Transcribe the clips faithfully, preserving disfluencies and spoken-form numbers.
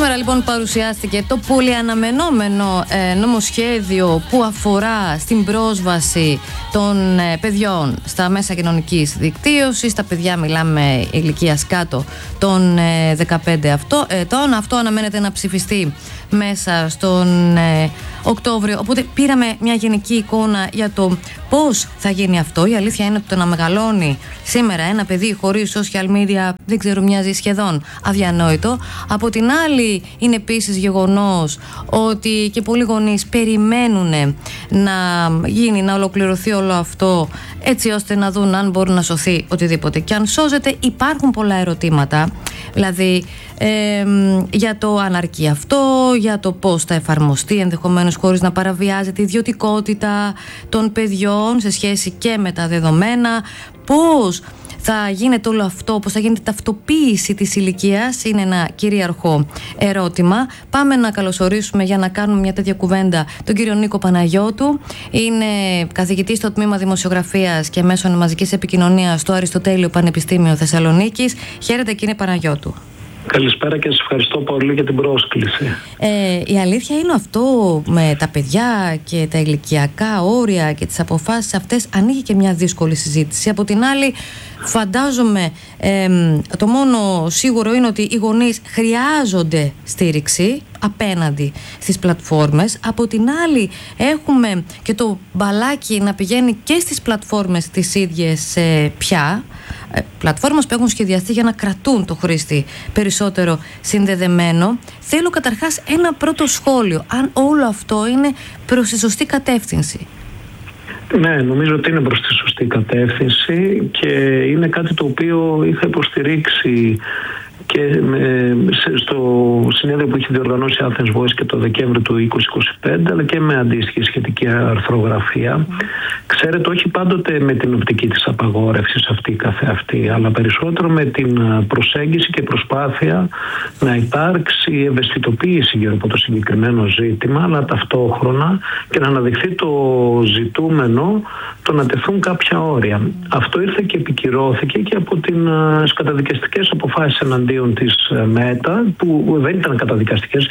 Σήμερα λοιπόν παρουσιάστηκε το πολύ αναμενόμενο ε, νομοσχέδιο που αφορά στην πρόσβαση των ε, παιδιών στα μέσα κοινωνικής δικτύωσης. Τα παιδιά μιλάμε ηλικίας κάτω των ε, δεκαπέντε αυτό, ετών. Αυτό αναμένεται να ψηφιστεί μέσα στον ε, Οκτώβριο. Οπότε πήραμε μια γενική εικόνα για το πώς θα γίνει αυτό. Η αλήθεια είναι ότι το να μεγαλώνει σήμερα ένα παιδί χωρίς social media, δεν ξέρω, μοιάζει σχεδόν αδιανόητο. Από την άλλη είναι επίσης γεγονός ότι και πολλοί γονείς περιμένουν να γίνει, να ολοκληρωθεί όλο αυτό, έτσι ώστε να δουν αν μπορούν να σωθεί οτιδήποτε. Και αν σώζεται, υπάρχουν πολλά ερωτήματα. Δηλαδή ε, για το αν αρκεί αυτό, για το πώς θα εφαρμοστεί ενδεχομένως χωρίς να παραβιάζεται η ιδιωτικότητα των παιδιών σε σχέση και με τα δεδομένα, πώς θα γίνεται όλο αυτό, πώς θα γίνεται η ταυτοποίηση της ηλικίας, είναι ένα κυρίαρχο ερώτημα. Πάμε να καλωσορίσουμε για να κάνουμε μια τέτοια κουβέντα τον κύριο Νίκο Παναγιώτου. Είναι καθηγητής στο Τμήμα Δημοσιογραφίας και Μέσων Μαζικής Επικοινωνίας στο Αριστοτέλειο Πανεπιστήμιο Θεσσαλονίκης. Χαίρετε, κύριε Παναγιώτου. Καλησπέρα και σας ευχαριστώ πολύ για την πρόσκληση. Ε, η αλήθεια είναι αυτό με τα παιδιά και τα ηλικιακά όρια και τις αποφάσεις αυτές ανοίγει και μια δύσκολη συζήτηση. Από την άλλη, φαντάζομαι ε, το μόνο σίγουρο είναι ότι οι γονείς χρειάζονται στήριξη απέναντι στις πλατφόρμες. Από την άλλη έχουμε και το μπαλάκι να πηγαίνει και στις πλατφόρμες τις ίδιες ε, πια. Πλατφόρμες που έχουν σχεδιαστεί για να κρατούν το χρήστη περισσότερο συνδεδεμένο. Θέλω καταρχάς ένα πρώτο σχόλιο, αν όλο αυτό είναι προς τη σωστή κατεύθυνση. Ναι, νομίζω ότι είναι προς τη σωστή κατεύθυνση και είναι κάτι το οποίο είχα υποστηρίξει και στο συνέδριο που είχε διοργανώσει η Athens Voice και το Δεκέμβριο του είκοσι είκοσι πέντε, αλλά και με αντίστοιχη σχετική αρθρογραφία. Mm. Ξέρετε, όχι πάντοτε με την οπτική της απαγόρευσης αυτή καθεαυτή, αλλά περισσότερο με την προσέγγιση και προσπάθεια να υπάρξει ευαισθητοποίηση γύρω από το συγκεκριμένο ζήτημα, αλλά ταυτόχρονα και να αναδειχθεί το ζητούμενο, το να τεθούν κάποια όρια. Mm. Αυτό ήρθε και επικυρώθηκε και από τις καταδικαστικές αποφάσεις εναντίον της ΜΕΤΑ, που δεν ήταν καταδικαστικές,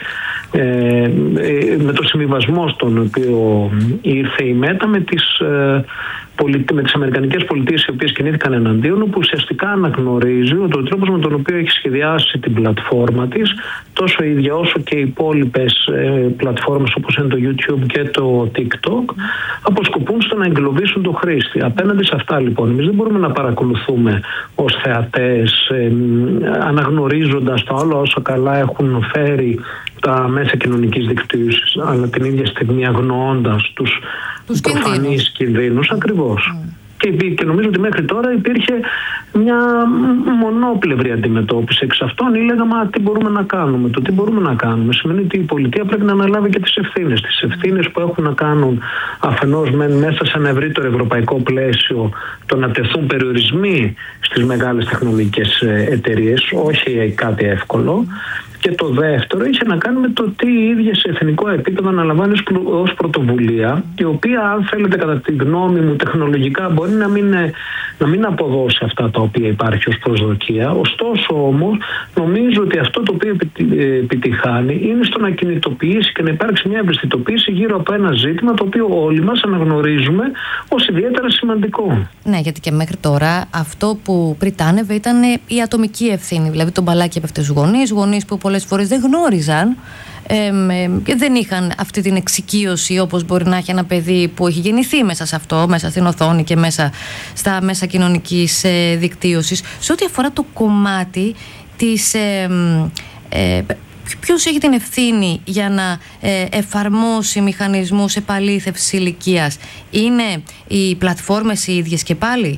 ε, με το συμβιβασμό στον οποίο ήρθε η ΜΕΤΑ με τις, ε, με τις Αμερικανικές πολιτείες οι οποίες κινήθηκαν εναντίον, που ουσιαστικά αναγνωρίζει ότι ο τρόπος με τον οποίο έχει σχεδιάσει την πλατφόρμα της, τόσο η ίδια όσο και οι υπόλοιπες ε, πλατφόρμες όπως είναι το YouTube και το TikTok, αποσκοπούν στο να εγκλωβίσουν το χρήστη. Απέναντι σε αυτά λοιπόν εμείς δεν μπορούμε να παρακολουθούμε ως θεατές, ε, αναγνωρίζοντας τα όλα όσα καλά έχουν φέρει τα μέσα κοινωνικής δικτύωσης, αλλά την ίδια στιγμή αγνοώντας τους, τους προφανείς κινδύνους. Ακριβώς. Mm. Και, και νομίζω ότι μέχρι τώρα υπήρχε μια μονόπλευρη αντιμετώπιση εξ αυτών, ή λέγαμε α, τι μπορούμε να κάνουμε. Το τι μπορούμε να κάνουμε σημαίνει ότι η πολιτεία πρέπει να αναλάβει και τις ευθύνες. Τις ευθύνες που έχουν να κάνουν αφενός μέσα σε ένα ευρύτερο ευρωπαϊκό πλαίσιο, το να τεθούν περιορισμοί στις μεγάλες τεχνολογικές εταιρείες, όχι κάτι εύκολο. Και το δεύτερο είχε να κάνει με το τι η ίδια σε εθνικό επίπεδο αναλαμβάνει ως πρωτοβουλία, η οποία, αν θέλετε, κατά τη γνώμη μου, τεχνολογικά μπορεί να μην, να μην αποδώσει αυτά τα οποία υπάρχει ως προσδοκία. Ωστόσο όμως, νομίζω ότι αυτό το οποίο επιτυχάνει είναι στο να κινητοποιήσει και να υπάρξει μια ευαισθητοποίηση γύρω από ένα ζήτημα το οποίο όλοι μας αναγνωρίζουμε ως ιδιαίτερα σημαντικό. Ναι, γιατί και μέχρι τώρα αυτό που πριτάνευε ήταν η ατομική ευθύνη. Δηλαδή, το μπαλάκι έπεφτε στους γονείς, γονείς που πολλές φορές δεν γνώριζαν ε, ε, και δεν είχαν αυτή την εξοικείωση όπως μπορεί να έχει ένα παιδί που έχει γεννηθεί μέσα σε αυτό, μέσα στην οθόνη και μέσα στα μέσα κοινωνικής ε, δικτύωσης. Σε ό,τι αφορά το κομμάτι της ε, ε, ποιος έχει την ευθύνη για να ε, εφαρμόσει μηχανισμούς επαλήθευσης ηλικίας, είναι οι πλατφόρμες οι ίδιες και πάλι?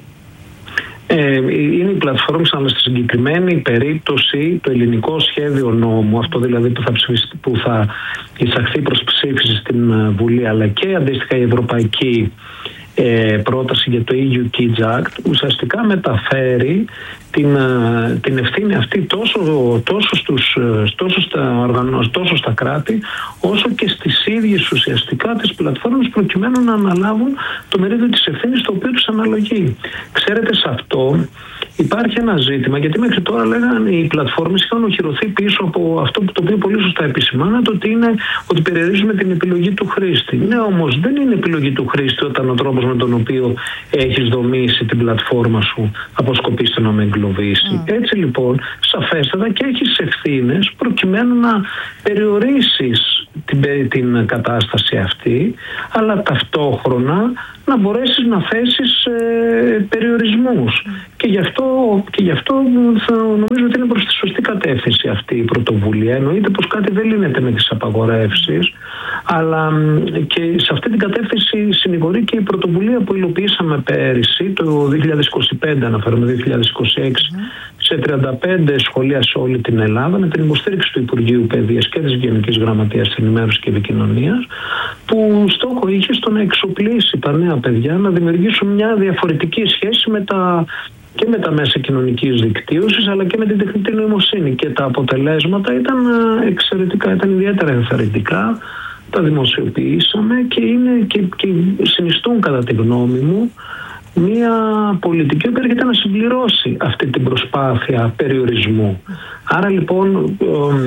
Ε, είναι οι πλατφόρμες, αλλά στη συγκεκριμένη περίπτωση το ελληνικό σχέδιο νόμου, αυτό δηλαδή που θα, που θα εισαχθεί προς ψήφιση στην Βουλή, αλλά και αντίστοιχα η ευρωπαϊκή ε, πρόταση για το ι γιου Kids Act, ουσιαστικά μεταφέρει την, την ευθύνη αυτή τόσο, τόσο, στους, τόσο, στα οργανώσεις, τόσο στα κράτη, όσο και στις ίδιες ουσιαστικά τις πλατφόρμες, προκειμένου να αναλάβουν το μερίδιο της ευθύνης το οποίο τους αναλογεί. Ξέρετε, σε αυτό υπάρχει ένα ζήτημα, γιατί μέχρι τώρα λέγανε οι πλατφόρμες είχαν οχυρωθεί πίσω από αυτό το οποίο πολύ σωστά επισημάνατε, ότι είναι ότι περιορίζουμε την επιλογή του χρήστη. Ναι, όμως δεν είναι επιλογή του χρήστη όταν ο τρόπος με τον οποίο έχεις δομήσει την πλατφόρμα σου αποσκοπεί στο να με εγκλωβίσει. Mm. Έτσι λοιπόν, σαφέστατα και έχεις ευθύνες προκειμένου να περιορίσεις την, την κατάσταση αυτή, αλλά ταυτόχρονα να μπορέσεις να θέσεις ε, περιορισμούς. Mm. Και γι' αυτό, και γι' αυτό θα νομίζω ότι είναι προς τη σωστή κατεύθυνση αυτή η πρωτοβουλία. Εννοείται πως κάτι δεν λύνεται με τις απαγορεύσεις, αλλά και σε αυτή την κατεύθυνση συνηγορεί και η πρωτοβουλία που υλοποιήσαμε πέρυσι, το δύο χιλιάδες είκοσι πέντε, αναφέρομαι δύο χιλιάδες είκοσι έξι, mm. σε τριάντα πέντε σχολεία σε όλη την Ελλάδα, με την υποστήριξη του Υπουργείου Παιδείας και της Γενικής Γραμματείας Ενημέρωσης και Επικοινωνίας, που στόχο είχε στο να εξοπλίσει τα νέα παιδιά να δημιουργήσουν μια διαφορετική σχέση με τα, και με τα μέσα κοινωνικής δικτύωσης, αλλά και με την τεχνητή νοημοσύνη. Και τα αποτελέσματα ήταν εξαιρετικά, ήταν ιδιαίτερα ενθαρρυντικά. Τα δημοσιοποιήσαμε και, είναι, και, και συνιστούν, κατά τη γνώμη μου, μια πολιτική που έρχεται να συμπληρώσει αυτή την προσπάθεια περιορισμού. Άρα λοιπόν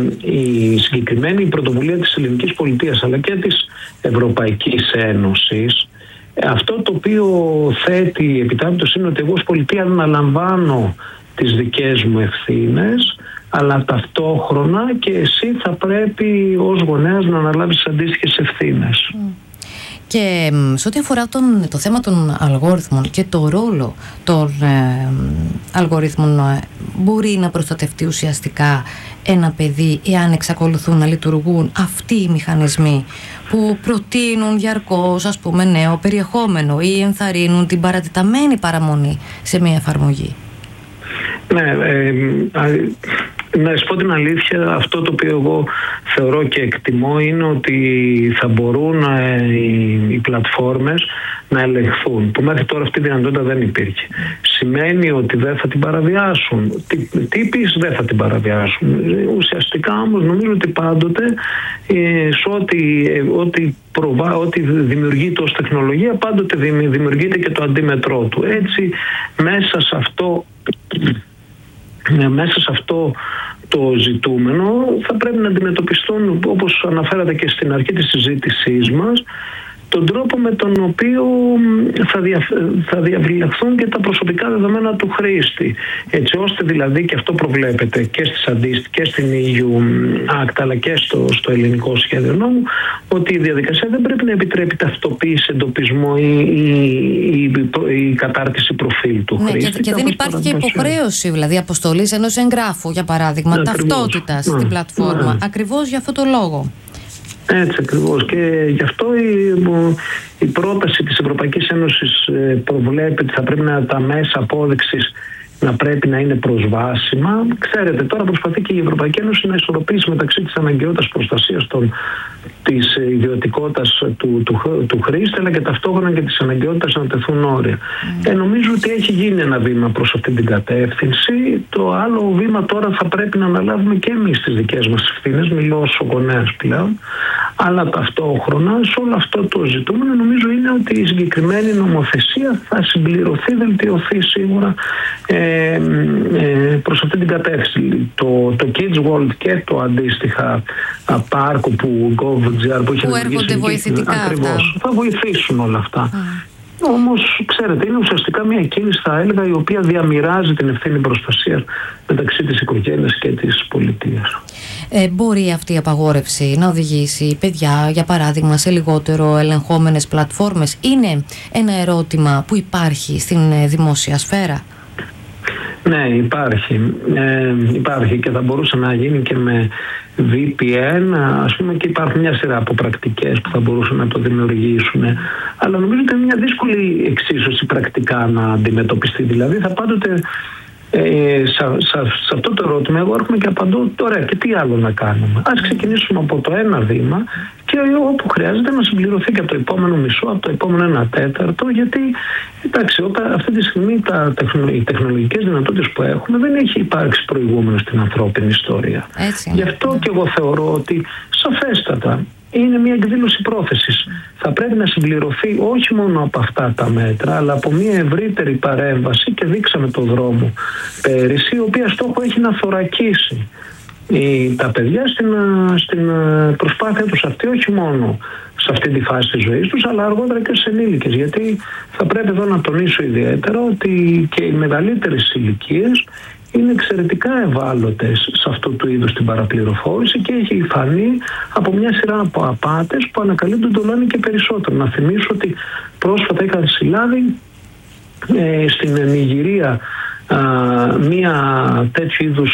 η συγκεκριμένη πρωτοβουλία της ελληνικής πολιτείας αλλά και της Ευρωπαϊκής Ένωσης, αυτό το οποίο θέτει επιτάπητος είναι ότι εγώ ως πολιτεία αναλαμβάνω τις δικές μου ευθύνες, αλλά ταυτόχρονα και εσύ θα πρέπει ως γονέας να αναλάβεις τις αντίστοιχες ευθύνες. Mm. Και σε ό,τι αφορά τον, το θέμα των αλγόριθμων και το ρόλο των ε, αλγορίθμων, ε, μπορεί να προστατευτεί ουσιαστικά ένα παιδί εάν εξακολουθούν να λειτουργούν αυτοί οι μηχανισμοί που προτείνουν διαρκώς, ας πούμε, νέο περιεχόμενο ή ενθαρρύνουν την παρατεταμένη παραμονή σε μια εφαρμογή? Ναι, ε, να σας πω την αλήθεια, αυτό το οποίο εγώ θεωρώ και εκτιμώ είναι ότι θα μπορούν ε, οι, οι πλατφόρμες να ελεγχθούν, που μέχρι τώρα αυτή η δυνατότητα δεν υπήρχε. Σημαίνει ότι δεν θα την παραβιάσουν. Τύπης δεν θα την παραβιάσουν. Ουσιαστικά όμως νομίζω ότι πάντοτε ε, σε ό,τι, ε, ό,τι, προβά, ό,τι δημιουργείται ως τεχνολογία, πάντοτε δημιουργείται και το αντίμετρό του. Έτσι μέσα σε αυτό... Μέσα σε αυτό το ζητούμενο θα πρέπει να αντιμετωπιστούν, όπως αναφέρατε και στην αρχή της συζήτησής μας, τον τρόπο με τον οποίο θα, δια, θα διαβληθούν και τα προσωπικά δεδομένα του χρήστη. Έτσι ώστε δηλαδή, και αυτό προβλέπεται και, στις αντίστοιχες, και στην ι γιου Act αλλά και στο, στο ελληνικό σχέδιο νόμου, ότι η διαδικασία δεν πρέπει να επιτρέπει ταυτοποίηση, εντοπισμό ή, ή, ή, ή κατάρτιση προφίλ του ναι, χρήστη. Και, και δεν υπάρχει και υποχρέωση δηλαδή αποστολής ενός εγγράφου, για παράδειγμα, ναι, ταυτότητας στην ναι, πλατφόρμα. Ναι. Ακριβώς για αυτό το λόγο. Έτσι ακριβώς, και γι' αυτό η, η πρόταση της Ευρωπαϊκής Ένωσης προβλέπει ότι θα πρέπει να τα μέσα απόδειξης να πρέπει να είναι προσβάσιμα. Ξέρετε, τώρα προσπαθεί και η Ευρωπαϊκή Ένωση να ισορροπήσει μεταξύ της αναγκαιότητας προστασίας των, της ιδιωτικότητας του, του, του χρήστη, αλλά και ταυτόχρονα και της αναγκαιότητας να τεθούν όρια. Mm. Ε, νομίζω ότι έχει γίνει ένα βήμα προς αυτή την κατεύθυνση. Το άλλο βήμα τώρα θα πρέπει να αναλάβουμε και εμείς τις δικές μας ευθύνες, μιλώ ως γονέας πλέον, αλλά ταυτόχρονα σε όλο αυτό το ζητούμενο νομίζω είναι ότι η συγκεκριμένη νομοθεσία θα συμπληρωθεί, βελτιωθεί σίγουρα ε, ε, προς αυτή την κατεύθυνση. Το, το Kids World και το αντίστοιχα πάρκο που GovGR που, που έρχονται βοηθητικά ακριβώς, αυτά. Θα βοηθήσουν όλα αυτά. Mm. Όμως, ξέρετε, είναι ουσιαστικά μια κίνηση, θα έλεγα, η οποία διαμοιράζει την ευθύνη προστασίας μεταξύ της οικογένειας και της πολιτείας. Ε, μπορεί αυτή η απαγόρευση να οδηγήσει παιδιά, για παράδειγμα, σε λιγότερο ελεγχόμενες πλατφόρμες? Είναι ένα ερώτημα που υπάρχει στην δημόσια σφαίρα. Ναι, υπάρχει. Ε, υπάρχει και θα μπορούσε να γίνει και με βι πι εν, ας πούμε, και υπάρχουν μια σειρά από πρακτικές που θα μπορούσαν να το δημιουργήσουν. Αλλά νομίζω ότι είναι μια δύσκολη εξίσωση πρακτικά να αντιμετωπιστεί. Δηλαδή θα πάντοτε Ε, σε, σε, σε αυτό το ερώτημα εγώ έρχομαι και απαντώ τώρα και τι άλλο να κάνουμε. Ας ξεκινήσουμε από το ένα βήμα και όπου χρειάζεται να συμπληρωθεί και από το επόμενο μισό, από το επόμενο ένα τέταρτο, γιατί εντάξει, όταν αυτή τη στιγμή τα, οι τεχνολογικές δυνατότητες που έχουμε δεν έχει υπάρξει προηγούμενο στην ανθρώπινη ιστορία. Έτσι, Γι' αυτό και εγώ θεωρώ ότι σαφέστατα είναι μια εκδήλωση πρόθεσης. Θα πρέπει να συμπληρωθεί όχι μόνο από αυτά τα μέτρα, αλλά από μια ευρύτερη παρέμβαση, και δείξαμε το δρόμο πέρυσι, η οποία στόχο έχει να θωρακίσει τα παιδιά στην, στην προσπάθεια τους αυτή, όχι μόνο σε αυτή τη φάση της ζωής τους, αλλά αργότερα και στους ενήλικες. Γιατί θα πρέπει εδώ να τονίσω ιδιαίτερα ότι και οι μεγαλύτερες ηλικίες είναι εξαιρετικά ευάλωτες σε αυτού του είδους την παραπληροφόρηση και έχει φανεί από μια σειρά από απάτες που ανακαλύπτονται όλο και περισσότερο. Να θυμίσω ότι πρόσφατα είχαν συλλάβει ε, στην Νιγηρία μία τέτοιου είδους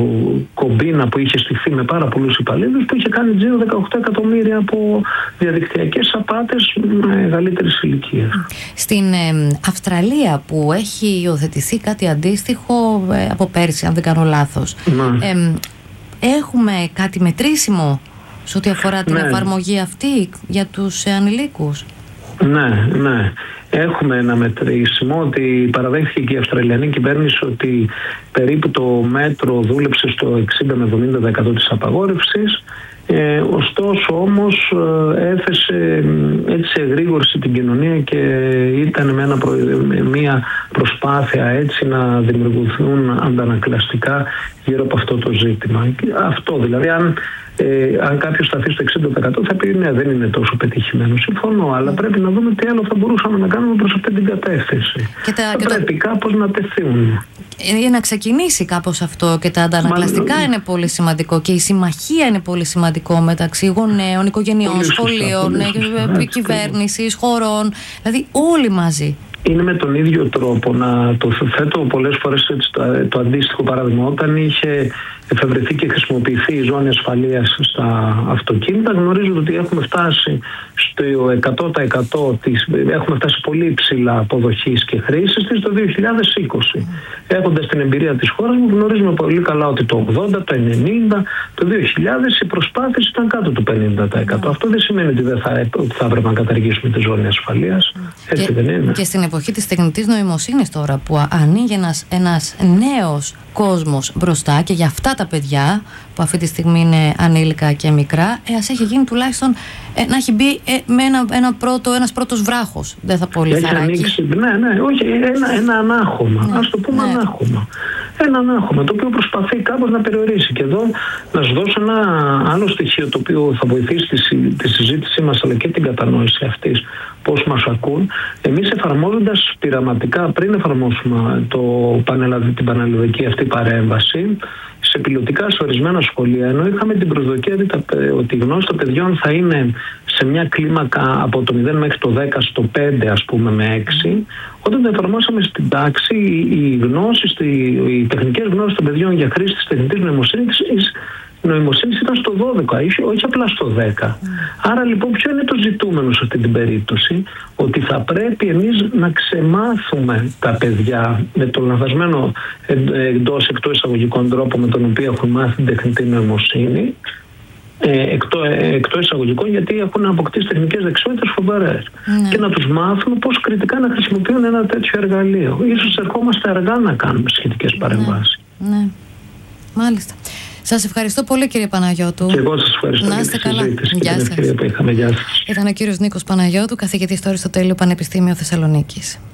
κομπίνα που είχε στηθεί με πάρα πολλούς υπαλλήλους, που είχε κάνει τζίρο δεκαοκτώ εκατομμύρια από διαδικτυακές απάτες μεγαλύτερης ηλικίας. Στην ε, Αυστραλία, που έχει υιοθετηθεί κάτι αντίστοιχο ε, από πέρσι, αν δεν κάνω λάθος, ε, έχουμε κάτι μετρήσιμο σε ό,τι αφορά την ναι. εφαρμογή αυτή για τους ε, ανηλίκους? Ναι, ναι. Έχουμε ένα μετρήσιμο, ότι παραδέχθηκε και η Αυστραλιανή κυβέρνηση ότι περίπου το μέτρο δούλεψε στο εξήντα με εβδομήντα τοις εκατό της απαγόρευσης. Ε, ωστόσο όμως ε, έθεσε έτσι σε εγρήγορση την κοινωνία και ήταν με, ένα προ, με μια προσπάθεια έτσι να δημιουργηθούν αντανακλαστικά γύρω από αυτό το ζήτημα. Αυτό δηλαδή, αν Ε, αν κάποιος σταθεί στο εξήντα τοις εκατό θα πει ναι, δεν είναι τόσο πετυχημένο. Συμφωνώ, αλλά πρέπει να δούμε τι άλλο θα μπορούσαμε να κάνουμε προς αυτή την κατεύθυνση. Και τα, θα και πρέπει το... κάπως να τεθούν. Για να ξεκινήσει κάπως αυτό, και τα αντανακλαστικά Μα... είναι πολύ σημαντικό, και η συμμαχία είναι πολύ σημαντικό μεταξύ γονέων, οικογενειών, σχολείων, κυβέρνησης, χωρών, δηλαδή όλοι μαζί. Είναι με τον ίδιο τρόπο. Να το θέτω πολλές φορές έτσι, το, το αντίστοιχο παράδειγμα. Όταν είχε εφευρεθεί και χρησιμοποιηθεί η ζώνη ασφαλείας στα αυτοκίνητα, γνωρίζετε ότι έχουμε φτάσει στο εκατό τοις εκατό της, έχουμε φτάσει πολύ υψηλά αποδοχής και χρήσης της το δύο χιλιάδες είκοσι. Mm. Έχοντας την εμπειρία της χώρας μου, γνωρίζουμε πολύ καλά ότι το ογδόντα, το ενενήντα, το δύο χιλιάδες οι προσπάθειες ήταν κάτω του πενήντα τοις εκατό. Mm. Αυτό δεν σημαίνει ότι δεν θα, ότι θα έπρεπε να καταργήσουμε τη ζώνη ασφαλείας. Mm. Έτσι και, δεν είναι? Και στην εποχή της τεχνητής νοημοσύνης τώρα, που ανοίγει ένας, ένας νέος κόσμος μπροστά, και για αυτά τα παιδιά που αυτή τη στιγμή είναι ανήλικα και μικρά, ε, ας έχει γίνει τουλάχιστον ε, να έχει μπει ε, με ένα, ένα πρώτο, ένας πρώτος βράχος. Δεν θα πω λιθαράκι. Ναι, ναι, όχι, ένα, ένα ανάχωμα. Ναι, ας το πούμε ναι. ανάχωμα. Ένα ανάχωμα, το οποίο προσπαθεί κάπως να περιορίσει. Και εδώ να σου δώσω ένα άλλο στοιχείο το οποίο θα βοηθήσει τη, τη συζήτησή μας, αλλά και την κατανόηση αυτής, πώς μας ακούν. Εμείς εφαρμόζοντας πειραματικά, πριν εφαρμόσουμε το πανελλαδι, την πανελλαδική αυτή παρέμβαση, σε πιλωτικά σε ορισμένα σχολεία, ενώ είχαμε την προσδοκία ότι η γνώση των παιδιών θα είναι σε μια κλίμακα από το μηδέν μέχρι το δέκα στο πέντε, ας πούμε, με έξι, όταν το εφαρμόσαμε στην τάξη, οι γνώσεις, οι τεχνικές γνώσεις των παιδιών για χρήση της τεχνητής νοημοσύνης νοημοσύνης ήταν στο δώδεκα, όχι απλά στο δέκα. Mm. Άρα λοιπόν ποιο είναι το ζητούμενο σε αυτή την περίπτωση? Ότι θα πρέπει εμείς να ξεμάθουμε τα παιδιά με τον λανθασμένο εντός εκτός εισαγωγικών τρόπο με τον οποίο έχουν μάθει την τεχνητή νοημοσύνη, εκτός εκτό εισαγωγικών, γιατί έχουν αποκτήσει τεχνικές δεξιότητες φοβερές. Mm. Και να τους μάθουμε πώς κριτικά να χρησιμοποιούν ένα τέτοιο εργαλείο. Ίσως ερχόμαστε αργά να κάνουμε σχετικές παρεμβάσεις. Ναι. ναι. Μάλιστα. Σας ευχαριστώ πολύ, κύριε Παναγιώτου. Και εγώ σας ευχαριστώ για τη συζήτηση και την ευκαιρία που είχαμε. Γεια σας. Ήταν ο κύριος Νίκος Παναγιώτου, καθηγητής στο Αριστοτέλειο Πανεπιστήμιο Θεσσαλονίκης.